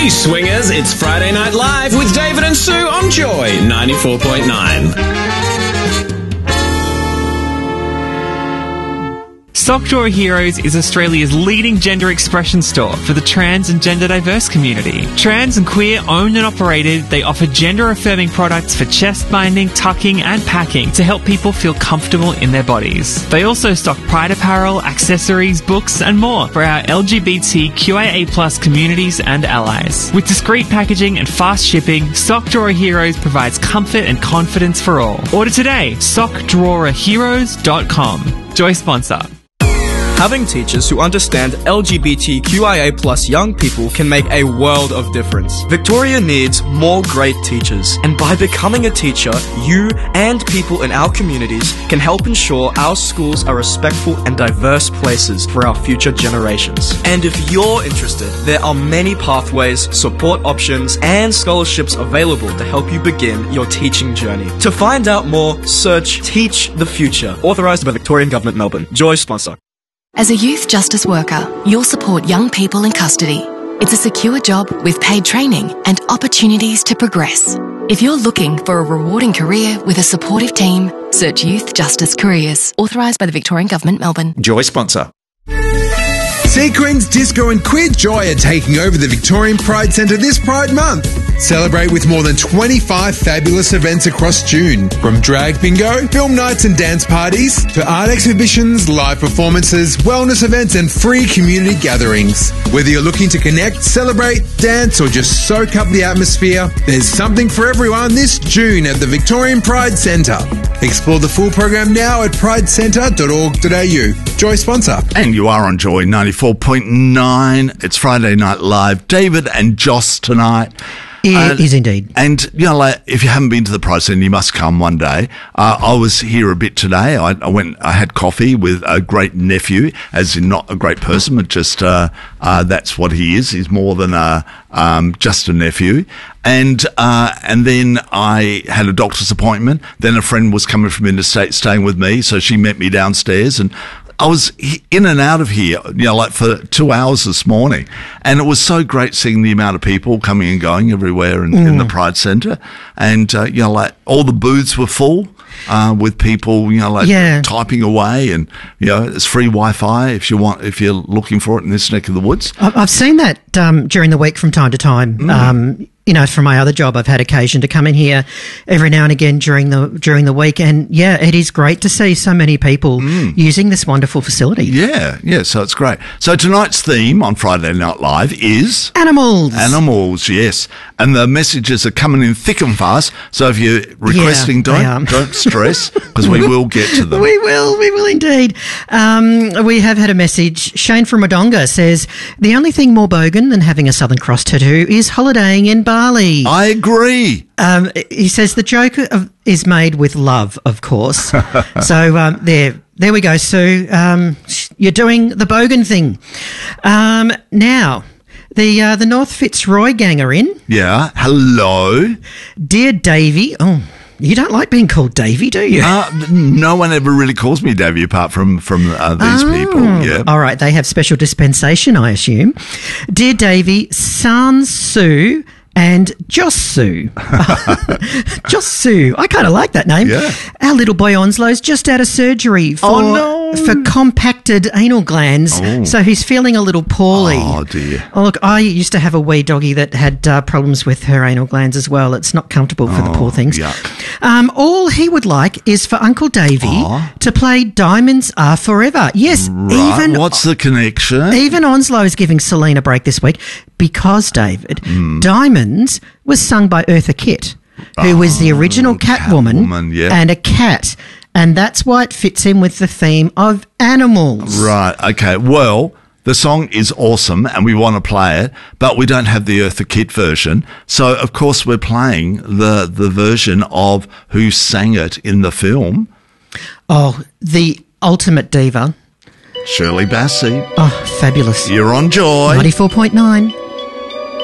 Hey swingers, it's Friday Night Live with David and Sue on Joy 94.9. Sock Drawer Heroes is Australia's leading gender expression store for the trans and gender diverse community. Trans and queer owned and operated, they offer gender affirming products for chest binding, tucking and packing to help people feel comfortable in their bodies. They also stock pride apparel, accessories, books and more for our LGBTQIA+ communities and allies. With discreet packaging and fast shipping, Sock Drawer Heroes provides comfort and confidence for all. Order today, sockdrawerheroes.com. Joy sponsor. Having teachers who understand LGBTQIA+ young people can make a world of difference. Victoria needs more great teachers, and by becoming a teacher, you and people in our communities can help ensure our schools are respectful and diverse places for our future generations. And if you're interested, there are many pathways, support options, and scholarships available to help you begin your teaching journey. To find out more, search Teach the Future, authorised by Victorian Government Melbourne. Joy sponsor. As a youth justice worker, you'll support young people in custody. It's a secure job with paid training and opportunities to progress. If you're looking for a rewarding career with a supportive team, search Youth Justice Careers, authorised by the Victorian Government, Melbourne. Joy sponsor. Sequins, Disco and Queer Joy are taking over the Victorian Pride Centre this Pride Month. Celebrate with more than 25 fabulous events across June. From drag bingo, film nights and dance parties, to art exhibitions, live performances, wellness events and free community gatherings. Whether you're looking to connect, celebrate, dance or just soak up the atmosphere, there's something for everyone this June at the Victorian Pride Centre. Explore the full program now at pridecentre.org.au. Joy sponsor. And you are on Joy 94.9. It's Friday Night Live. David and Joss tonight. It is indeed. And, you know, like, if you haven't been to the Pride Centre, you must come one day. I was here a bit today. I had coffee with a great nephew, as in not a great person, but just that's what he is. He's more than just a nephew. And then I had a doctor's appointment. Then a friend was coming from interstate staying with me, so she met me downstairs, and I was in and out of here, you know, like for 2 hours this morning. And it was so great seeing the amount of people coming and going everywhere in the Pride Centre. And, you know, like all the booths were full with people, you know, like typing away. And, you know, it's free Wi-Fi if you're looking for it in this neck of the woods. I've seen that during the week from time to time. You know, from my other job, I've had occasion to come in here every now and again during the week, and yeah, it is great to see so many people using this wonderful facility. Yeah, so it's great. So tonight's theme on Friday Night Live is animals. Animals, yes, and the messages are coming in thick and fast. So if you're requesting, don't stress, because we will get to them. We will indeed. We have had a message. Shane from Wodonga says the only thing more bogan than having a Southern Cross tattoo is holidaying in Bali. I agree. He says the joke is made with love, of course. So there we go, Sue. You're doing the bogan thing. Now, the North Fitzroy gang are in. Yeah. Hello. Dear Davey. Oh, you don't like being called Davey, do you? No one ever really calls me Davey apart from these people. Yeah. All right. They have special dispensation, I assume. Dear Davey, Sans Sue and Jossu. Jossu. I kind of like that name. Yeah. Our little boy Onslow's just out of surgery for compacted anal glands, so he's feeling a little poorly. Oh, dear. Oh, look, I used to have a wee doggy that had problems with her anal glands as well. It's not comfortable for the poor things. Yuck. All he would like is for Uncle Davey to play Diamonds Are Forever. Yes, right. What's the connection? Even Onslow is giving Selena a break this week because, David, Diamonds was sung by Eartha Kitt, who was the original Catwoman and a cat. And that's why it fits in with the theme of animals. Right, okay. Well, the song is awesome and we want to play it, but we don't have the Eartha Kitt version. So, of course, we're playing the version of who sang it in the film. Oh, the ultimate diva. Shirley Bassey. Oh, fabulous. You're on Joy. 94.9.